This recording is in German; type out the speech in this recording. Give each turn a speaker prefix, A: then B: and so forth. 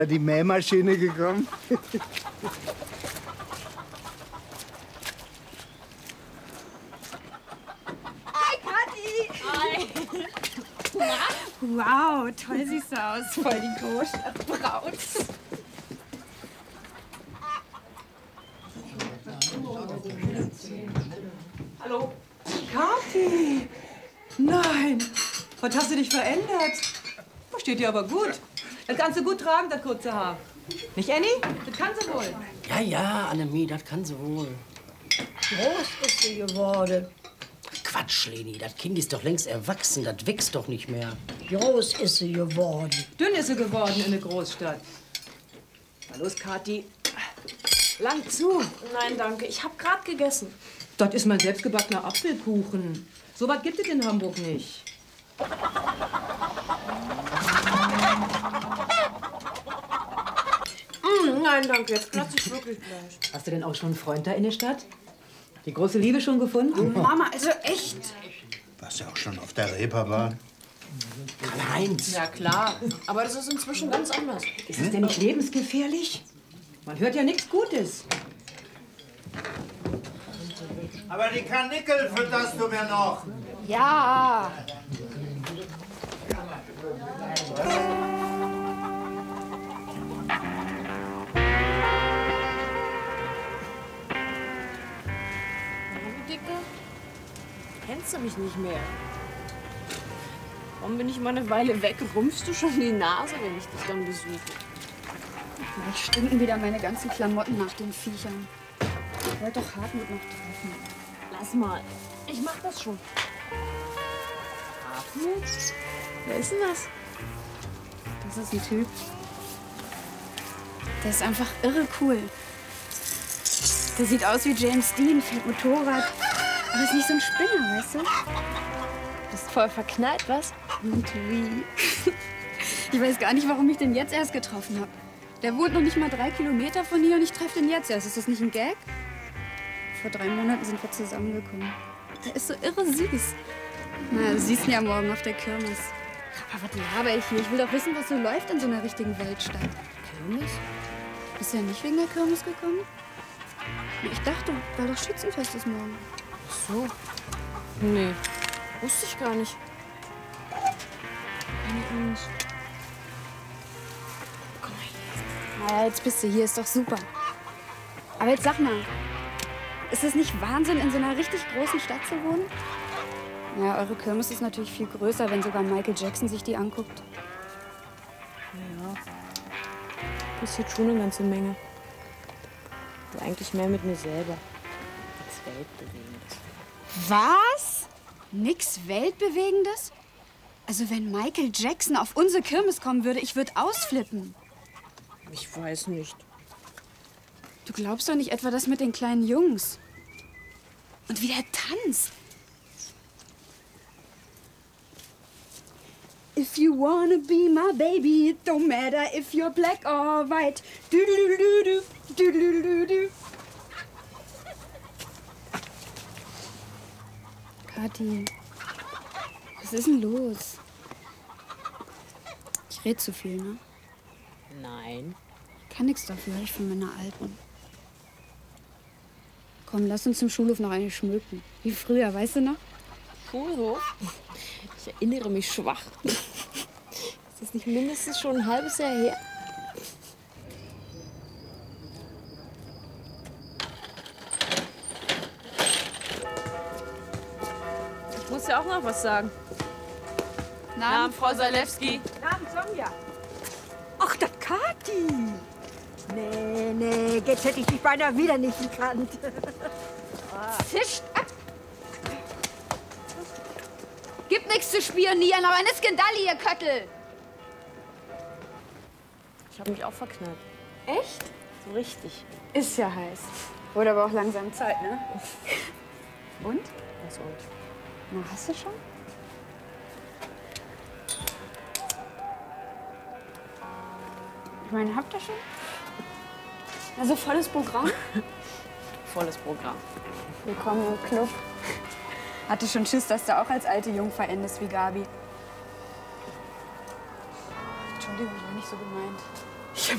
A: Die Mähmaschine gekommen.
B: Hi, Kathi!
C: Hi!
B: Wow, toll siehst du aus. Voll die Großstadtbraut.
C: Hallo?
D: Kathi! Nein! Was hast du dich verändert? Das steht dir aber gut. Das kannst du gut tragen, das kurze Haar. Nicht, Annie? Das kann sie wohl.
E: Ja, ja, Annemie, das kann sie wohl.
F: Groß ist sie geworden.
E: Quatsch, Leni, das Kind ist doch längst erwachsen, das wächst doch nicht mehr.
F: Groß ist sie geworden.
D: Dünn ist sie geworden in der Großstadt. Na los, Kathi. Lang zu.
C: Nein, danke. Ich habe gerade gegessen.
D: Das ist mein selbstgebackener Apfelkuchen. So was gibt es in Hamburg nicht.
C: Nein, danke. Jetzt platze ich wirklich gleich.
D: Hast du denn auch schon einen Freund da in der Stadt? Die große Liebe schon gefunden?
B: Mama, also echt.
A: Warst du auch schon auf der Reeperbahn?
E: Karl-Heinz.
C: Ja, klar. Aber das ist inzwischen ganz anders.
D: Ist es denn nicht lebensgefährlich? Man hört ja nichts Gutes.
A: Aber die Karnickel fütterst du mir noch.
B: Ja.
C: Du Dicke, kennst du mich nicht mehr? Warum bin ich mal eine Weile weg? Rümpfst du schon die Nase, wenn ich dich dann besuche?
B: Vielleicht stinken wieder meine ganzen Klamotten nach den Viechern. Ich wollte doch Hartmut noch treffen.
C: Lass mal. Ich mach das schon. Hartmut? Wer ist denn das?
B: Das ist ein Typ. Der ist einfach irre cool. Der sieht aus wie James Dean, fährt Motorrad. Aber ist nicht so ein Spinner, weißt du?
C: Bist voll verknallt, was?
B: Und wie? Ich weiß gar nicht, warum ich den jetzt erst getroffen habe. Der wohnt noch nicht mal 3 Kilometer von hier und ich treffe den jetzt erst. Ist das nicht ein Gag? Vor 3 Monaten sind wir zusammengekommen. Der ist so irre süß. Na, du siehst ihn ja morgen auf der Kirmes. Aber was laber ich hier? Ich will doch wissen, was so läuft in so einer richtigen Weltstadt. Kirmes? Bist du ja nicht wegen der Kirmes gekommen? Ich dachte, weil doch Schützenfest ist morgen.
C: Ach so. Nee, wusste ich gar nicht.
B: Keine Angst. Komm mal her. Ja, jetzt bist du hier, ist doch super. Aber jetzt sag mal, ist es nicht Wahnsinn, in so einer richtig großen Stadt zu wohnen? Ja, eure Kirmes ist natürlich viel größer, wenn sogar Michael Jackson sich die anguckt.
C: Ja, passiert schon eine ganze Menge. Aber eigentlich mehr mit mir selber. Nichts Weltbewegendes.
B: Was? Nix Weltbewegendes? Also wenn Michael Jackson auf unsere Kirmes kommen würde, ich würde ausflippen.
C: Ich weiß nicht.
B: Du glaubst doch nicht etwa das mit den kleinen Jungs. Und wie der tanzt. If you wanna be my baby, it don't matter if you're black or white. Du-du-du-du, du-du-du-du. Kathi, was ist denn los? Ich rede zu viel, ne?
C: Nein.
B: Ich kann nichts dafür, ich von meiner Alten. Komm, lass uns zum Schulhof noch eine schmücken. Wie früher, weißt du noch?
C: Schulhof? Ich erinnere mich schwach. Ist das nicht mindestens schon ein halbes Jahr her? Ich muss ja auch noch was sagen. Namen, Frau Salewski.
B: Namen, Sonja. Ach, das Kathi. Nee, jetzt hätte ich dich beinahe wieder nicht gekannt. Zischt ab. Gibt nichts zu spionieren, aber eine Skandale, ihr Köttel.
C: Ich habe mich auch verknallt. Echt? So richtig.
B: Ist ja heiß. Wurde aber auch langsam Zeit, ne? Und?
C: Was und?
B: Na, hast du schon? Ich meine, habt ihr schon? Also volles Programm?
C: Volles Programm.
B: Willkommen im Club. Hatte schon Schiss, dass du auch als alte Jungfer endest wie Gabi. Entschuldigung, war nicht so gemeint.